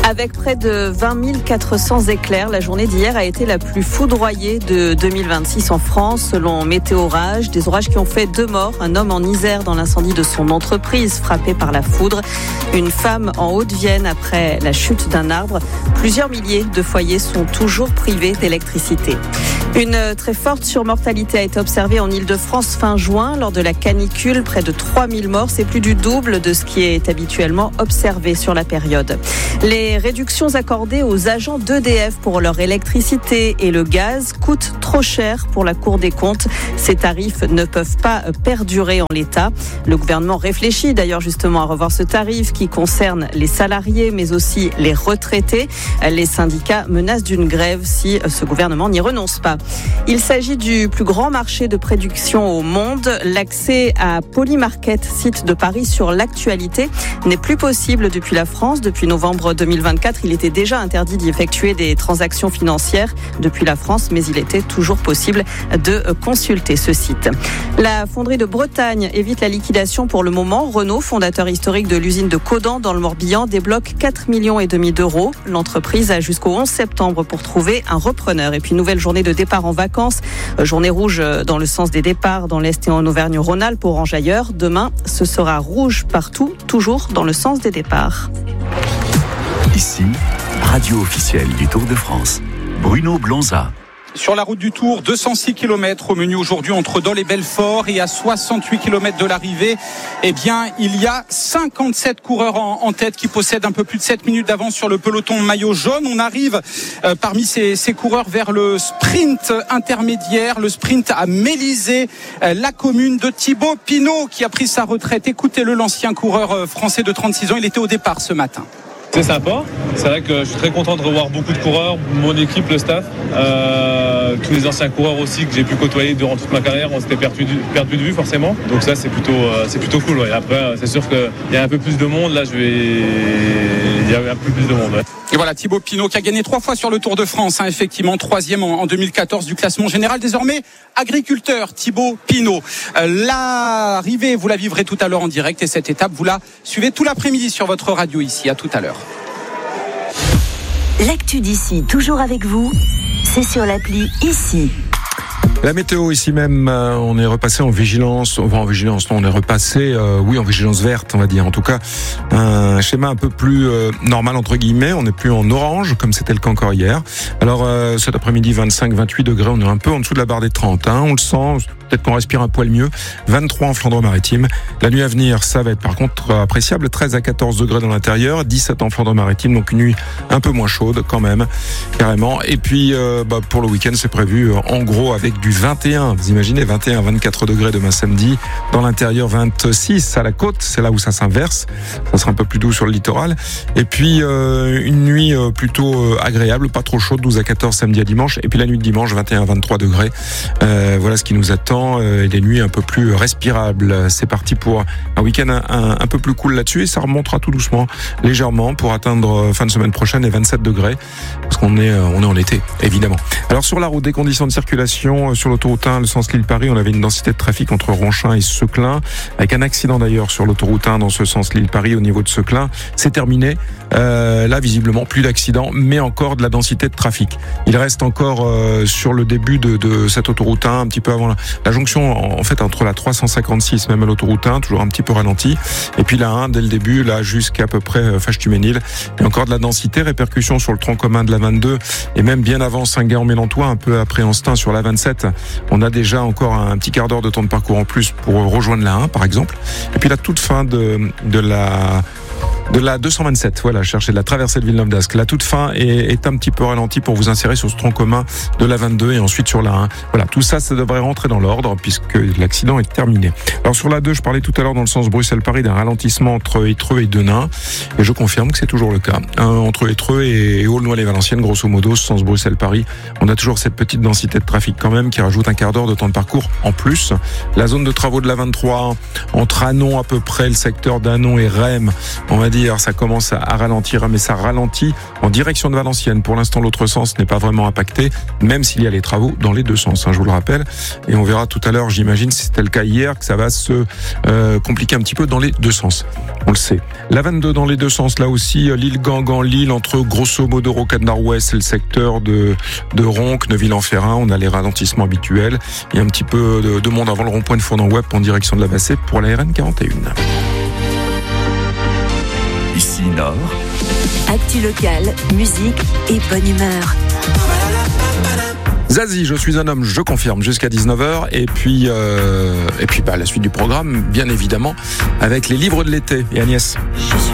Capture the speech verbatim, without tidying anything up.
Avec près de vingt mille quatre cents éclairs, la journée d'hier a été la plus foudroyée de deux mille vingt-six en France, selon Météo Orage. Des orages qui ont fait deux morts. Un homme en Isère dans l'incendie de son entreprise, frappé par la foudre. Une femme en Haute-Vienne après la chute d'un arbre. Plusieurs milliers de foyers sont toujours privés d'électricité. Une très forte surmortalité a été observée en Île-de-France fin juin lors de la canicule. Près de trois mille morts, c'est plus du double de ce qui est habituellement observé sur la période. Les réductions accordées aux agents d'E D F pour leur électricité et le gaz coûtent trop cher pour la Cour des comptes. Ces tarifs ne peuvent pas perdurer en l'état. Le gouvernement réfléchit d'ailleurs justement à revoir ce tarif qui concerne les salariés mais aussi les retraités. Les syndicats menacent d'une grève si ce gouvernement n'y renonce pas. Il s'agit du plus grand marché de production au monde. L'accès à Polymarket, site de Paris sur l'actualité, n'est plus possible depuis la France. Depuis novembre deux mille vingt-quatre, il était déjà interdit d'y effectuer des transactions financières depuis la France, mais il était toujours possible de consulter ce site. La fonderie de Bretagne évite la liquidation pour le moment. Renault, fondateur historique de l'usine de Caudan dans le Morbihan, débloque quatre millions et demi d'euros. L'entreprise a jusqu'au onze septembre pour trouver un repreneur. Et puis nouvelle journée de départ en vacances. Journée rouge dans le sens des départs dans l'Est et en Auvergne-Rhône-Alpes, orange ailleurs. Demain, ce sera rouge partout, toujours dans le sens des départs. Ici, radio officielle du Tour de France. Bruno Blonza. Sur la route du Tour, deux cent six kilomètres au menu aujourd'hui entre Dole et Belfort, et à soixante-huit kilomètres de l'arrivée, eh bien, il y a cinquante-sept coureurs en, en tête qui possèdent un peu plus de sept minutes d'avance sur le peloton maillot jaune. On arrive euh, parmi ces, ces coureurs vers le sprint intermédiaire, le sprint à Mélisée, euh, la commune de Thibaut Pinot qui a pris sa retraite. Écoutez-le, l'ancien coureur euh, français de trente-six ans, il était au départ ce matin. C'est sympa, c'est vrai que je suis très content de revoir beaucoup de coureurs, mon équipe, le staff, euh, tous les anciens coureurs aussi que j'ai pu côtoyer durant toute ma carrière, on s'était perdu, perdu de vue forcément, donc ça c'est plutôt, euh, c'est plutôt cool. Ouais. Après c'est sûr qu'il y a un peu plus de monde, là je vais... il y a un peu plus de monde. Ouais. Et voilà Thibaut Pinot qui a gagné trois fois sur le Tour de France, hein, effectivement, troisième en, en deux mille quatorze du classement général, désormais agriculteur Thibaut Pinot. Euh, l'arrivée, vous la vivrez tout à l'heure en direct et cette étape, vous la suivez tout l'après-midi sur votre radio ici, à tout à l'heure. L'actu d'ici, toujours avec vous, c'est sur l'appli Ici. La météo ici même, euh, on est repassé en vigilance, enfin en vigilance, non, on est repassé, euh, oui, en vigilance verte, on va dire. En tout cas, un schéma un peu plus euh, normal entre guillemets. On n'est plus en orange comme c'était le cas encore hier. Alors euh, cet après-midi, vingt-cinq, vingt-huit degrés, on est un peu en dessous de la barre des trente. Hein, on le sent. Peut-être qu'on respire un poil mieux. vingt-trois en Flandre-Maritime. La nuit à venir, ça va être par contre appréciable. treize à quatorze degrés dans l'intérieur, dix-sept en Flandre-Maritime. Donc une nuit un peu moins chaude quand même, carrément. Et puis euh, bah, pour le week-end, c'est prévu en gros avec du vingt et un. Vous imaginez, vingt et un à vingt-quatre degrés demain samedi. Dans l'intérieur, vingt-six à la côte. C'est là où ça s'inverse. Ça sera un peu plus doux sur le littoral. Et puis euh, une nuit euh, plutôt euh, agréable, pas trop chaude, douze à quatorze samedi à dimanche. Et puis la nuit de dimanche, vingt et un à vingt-trois degrés. Euh, voilà ce qui nous attend. Et des nuits un peu plus respirables. C'est parti pour un week-end un, un, un peu plus cool là-dessus et ça remontera tout doucement, légèrement, pour atteindre fin de semaine prochaine les vingt-sept degrés parce qu'on est, on est en été, évidemment. Alors sur la route, des conditions de circulation sur l'autoroute un, le sens Lille-Paris, on avait une densité de trafic entre Ronchin et Seclin, avec un accident d'ailleurs sur l'autoroute un dans ce sens Lille-Paris au niveau de Seclin. C'est terminé. Euh, là, visiblement, plus d'accidents, mais encore de la densité de trafic. Il reste encore euh, sur le début de, de cette autoroute un, un petit peu avant la, la jonction, en fait, entre la trois cent cinquante-six, même à l'autoroute un, toujours un petit peu ralenti, et puis la un, dès le début, là, jusqu'à peu près Fâche-Tuménil. Il y a encore de la densité, répercussion sur le tronc commun de la vingt-deux, et même bien avant Saint-Guerre-en-Mélantois, un peu après Anstin, sur la vingt-sept. On a déjà encore un petit quart d'heure de temps de parcours en plus pour rejoindre la un, par exemple. Et puis la toute fin de, de la... de la deux cent vingt-sept, voilà, chercher de la traversée de Villeneuve-d'Ascq. La toute fin est, est un petit peu ralentie pour vous insérer sur ce tronc commun de la vingt-deux et ensuite sur la un. Voilà, tout ça, ça devrait rentrer dans l'ordre puisque l'accident est terminé. Alors sur la deux, je parlais tout à l'heure dans le sens Bruxelles-Paris d'un ralentissement entre Étreux et Denain et je confirme que c'est toujours le cas. Hein, entre Étreux et Aulnoy-les-Valenciennes, grosso modo, sens Bruxelles-Paris, on a toujours cette petite densité de trafic quand même qui rajoute un quart d'heure de temps de parcours en plus. La zone de travaux de la vingt-trois, entre Anon à peu près, le secteur d'Anon et Rem, on va dire, ça commence à ralentir, mais ça ralentit en direction de Valenciennes. Pour l'instant, l'autre sens n'est pas vraiment impacté, même s'il y a les travaux dans les deux sens, hein, je vous le rappelle. Et on verra tout à l'heure, j'imagine, si c'était le cas hier, que ça va se euh, compliquer un petit peu dans les deux sens. On le sait. La vingt-deux dans les deux deux sens là aussi. Lille-Gangan, Lille, entre grosso modo Rocade Nord-Ouest et le secteur de, de Ronques, Neuville-en-Ferrain. On a les ralentissements habituels. Il y a un petit peu de, de monde avant le rond-point de Fournan-Web en direction de la Bassée pour la R N quarante et un. Ici Nord. Actu locale, musique et bonne humeur. Zazie, je suis un homme, je confirme, jusqu'à dix-neuf heures. Et puis, euh, et puis bah, la suite du programme, bien évidemment, avec les livres de l'été. Et Agnès.